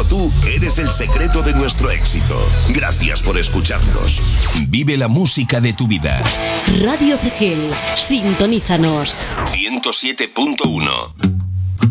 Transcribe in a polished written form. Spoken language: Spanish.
Solo tú eres el secreto de nuestro éxito. Gracias por escucharnos. Vive la música de tu vida. Radio Cegel, sintonízanos. 107.1